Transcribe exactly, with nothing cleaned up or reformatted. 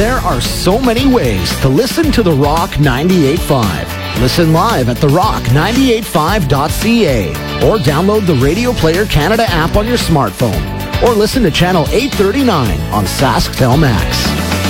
There are so many ways to listen to The Rock ninety-eight point five. Listen live at the rock ninety-eight five dot c a or download the Radio Player Canada app on your smartphone or listen to Channel eight thirty-nine on Sasktel Max.